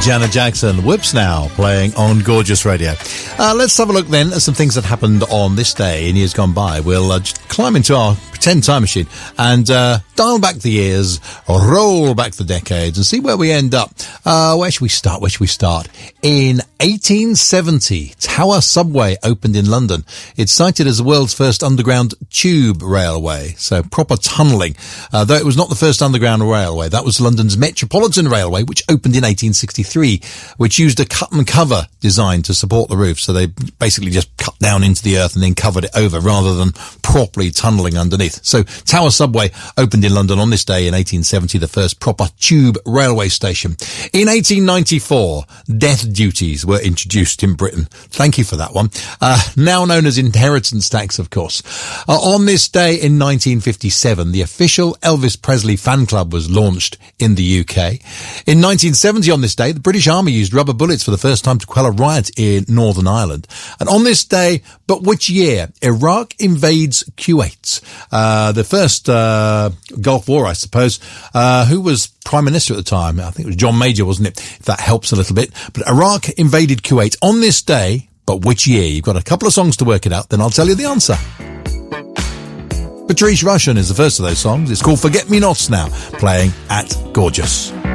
Janet Jackson, Whips Now, playing on Gorgeous Radio. Let's have a look then at some things that happened on this day in years gone by. We'll just climb into our pretend time machine and dial back the years, roll back the decades and see where we end up. Where should we start? In 1870, Tower Subway opened in London. It's cited as the world's first underground tube railway, so proper tunnelling. Though it was not the first underground railway, that was London's Metropolitan Railway, which opened in 1863, which used a cut and cover design to support the roof. So they basically just cut down into the earth and then covered it over rather than properly tunnelling underneath. So Tower Subway opened in London on this day in 1870, the first proper tube railway station. In 1894, death duties were introduced in Britain. Thank you for that one. Now known as inheritance tax, of course. On this day in 1957, the official Elvis Presley fan club was launched in the UK. In 1970, on this day, the British Army used rubber bullets for the first time to quell a riot in Northern Ireland. And on this day, but which year, Iraq invades Kuwait. The first Gulf War, I suppose. Who was Prime Minister at the time? I think it was John Major, wasn't it? If that helps a little bit. But Iraq invaded Kuwait on this day, but which year? You've got a couple of songs to work it out, then I'll tell you the answer. Patrice Rushen is the first of those songs. It's called Forget Me Nots now, playing at Gorgeous.